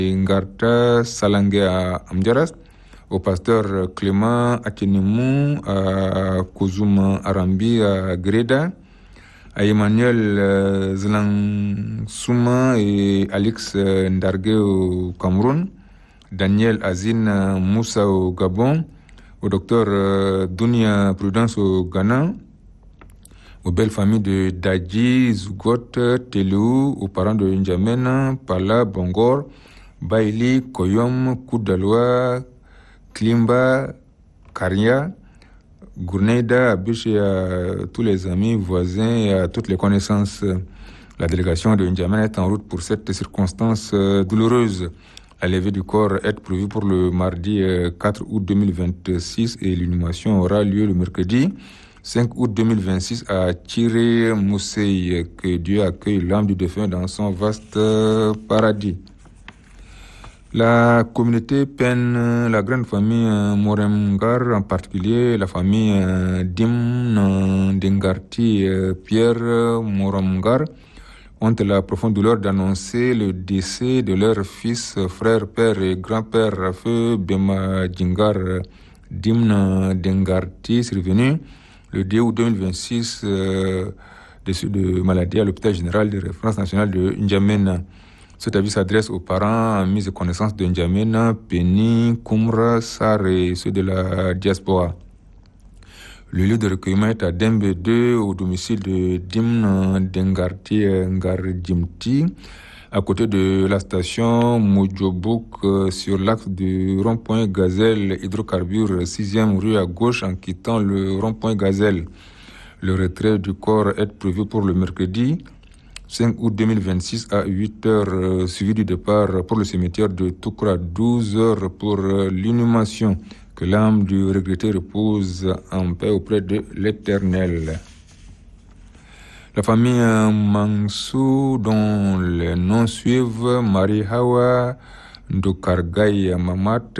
Ngarta Salangé à Amdiaras, au pasteur Clément Akenimou à Kouzoum Arambi à Greda, à Emmanuel Zlang Souma et Alix Ndargue au Cameroun, Daniel Azine Moussa au Gabon, au docteur Dunia Prudence au Ghana, aux belles familles de Dadji, Zougot, Telou, aux parents de N'Djamena, Pala, Bongor, Baili, Koyom, Koudaloa, Klimba, Karia, Gourneida, Abish et à tous les amis, voisins et à toutes les connaissances. La délégation de N'Djamena est en route pour cette circonstance douloureuse. La levée du corps est prévue pour le mardi 4 août 2026 et l'inhumation aura lieu le mercredi 5 août 2026 à Tiré Moussei. Que Dieu accueille l'âme du défunt dans son vaste paradis. La communauté peine, la grande famille Moremgar, en particulier la famille Dim Dengarti Pierre Moremgar, ont la profonde douleur d'annoncer le décès de leur fils, frère, père et grand-père Feu Bema Djingar Dimna Dengarti, survenu le 2 août 2026 décès de maladie à l'hôpital général de référence nationale de N'Djamena. Cet avis s'adresse aux parents mis de connaissance de N'Djamena, Penny, Koumra, Sar et ceux de la diaspora. Le lieu de recueillement est à Dembe 2, au domicile de Dimna Dengarti Ngarjimti, à côté de la station Moudjobouk, sur l'axe du rond-point Gazelle Hydrocarbures, 6e rue à gauche en quittant le rond-point Gazelle. Le retrait du corps est prévu pour le mercredi 5 août 2026 à 8h, suivi du départ pour le cimetière de Toukra, 12h pour l'inhumation. Que l'âme du regretté repose en paix auprès de l'Éternel. La famille Mansou, dont les noms suivent Marie Hawa, Ndokargay Mamat,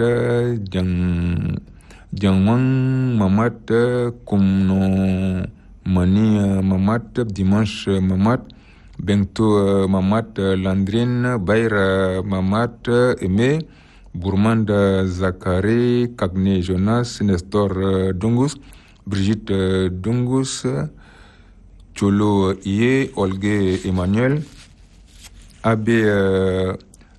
Djangwang Mamat, Koumno Mani Mamat, Dimanche Mamat, Bento Mamat, Landrine, Bayra Mamat, Aimé, Bourmanda Zakari, Kagne Jonas, Nestor Dungus, Brigitte Dungus, Cholo Iye, Olgue Emmanuel, Abbé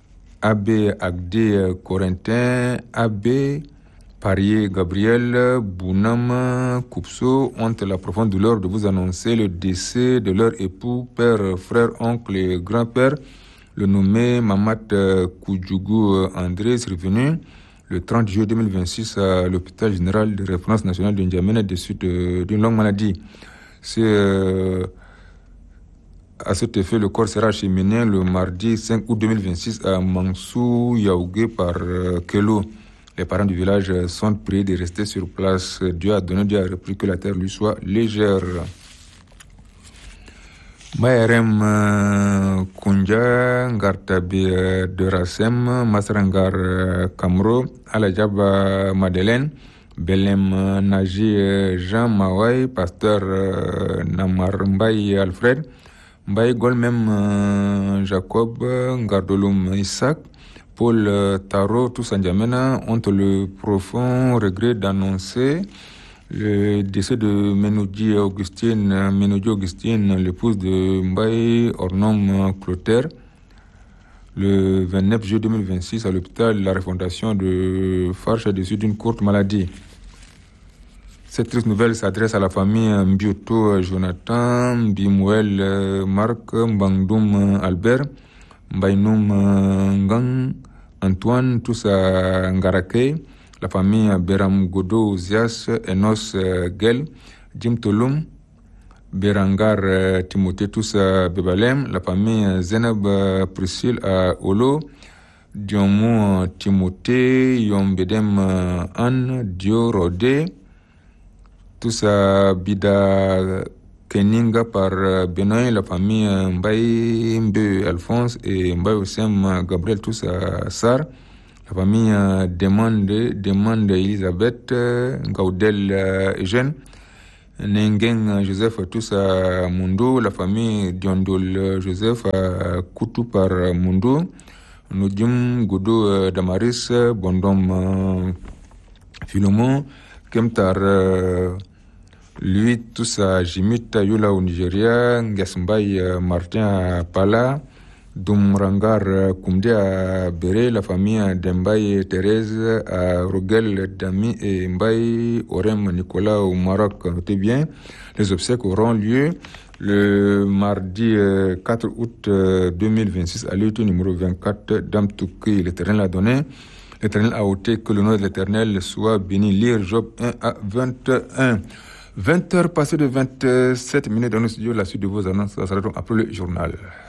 Agde Corentin, Abbé Parier Gabriel, Bounam Koupso ont la profonde douleur de vous annoncer le décès de leur époux, père, frère, oncle et grand-père, le nommé Mamat Koudjougou André, survenu le 30 juillet 2026 à l'hôpital général de référence nationale de N'Djamena des suites d'une longue maladie. À cet effet, le corps sera acheminé le mardi 5 août 2026 à Mansou Yaougé par Kelo. Les parents du village sont priés de rester sur place. Dieu a donné, Dieu a repris, que la terre lui soit légère. Mayerem Kunja Ngartabi de Rassem, Masrangar Kamro, Alajaba Madeleine, Belem Naji Jean Mawai, pasteur Namar Mbaye Alfred, Mbaye Golmem Jacob, Ngardolum Isaac, Paul Taro, tous N'Djamena ont le profond regret d'annoncer le décès de Menodji Augustine, l'épouse de Mbaye Ornom Clotaire, le 29 juillet 2026 à l'hôpital de la refondation de Farche à l'issue d'une courte maladie. Cette triste nouvelle s'adresse à la famille Mbioto Jonathan, Bimouel Marc, Mbangdoum Albert, Mbainoum Ngang, Antoine, tous à Ngarakei, la famille Beram Godo Zias, Enos Gel, Jim Tolum, Berangar Timothée, tous à Bebalem, la famille Zenab Priscille à Olo, Diomo Timothée, Yombedem Anne, Dio Rodé, tous à Bida Keninga par Benoît, la famille Mbaye Mbe Alphonse et Mbaye Oussem Gabriel, tous à Sar, la famille Demande Elisabeth, Gaudel Eugène, Nengen Joseph, tous à Mundo, la famille Diondol Joseph à Koutou par Mundo, Nujum Goudou Damaris, Bondom Philomon, Kemtar lui, tous à Jimit Yula au Nigeria, Ngasmbay Martin Pala, Dumrangar Koumde à Béré, la famille d'Mbaye Thérèse à Rogel Dami et Mbaye Orem Nicolas au Maroc. Notez bien, les obsèques auront lieu le mardi 4 août 2026 à l'UT numéro 24 d'Amtouki. L'Éternel a donné, l'Éternel a ôté, que le nom de l'Éternel soit béni. Lire Job 1 à 21. 20 heures passées de 27 minutes dans nos studios, la suite de vos annonces, ça sera donc après le journal.